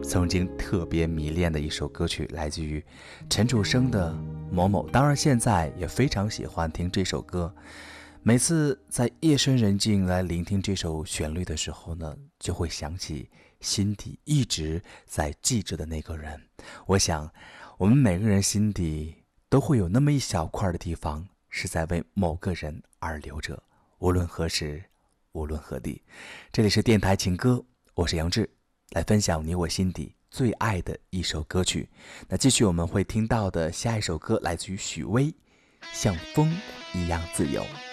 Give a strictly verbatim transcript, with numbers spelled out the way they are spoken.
曾经特别迷恋的一首歌曲，来自于陈楚生的某某。当然现在也非常喜欢听这首歌，每次在夜深人静来聆听这首旋律的时候呢，就会想起心底一直在记着的那个人。我想我们每个人心底都会有那么一小块的地方是在为某个人而留着，无论何时无论何地。这里是电台情歌，我是杨志，来分享你我心底最爱的一首歌曲。那继续我们会听到的下一首歌来自于许巍，像风一样自由。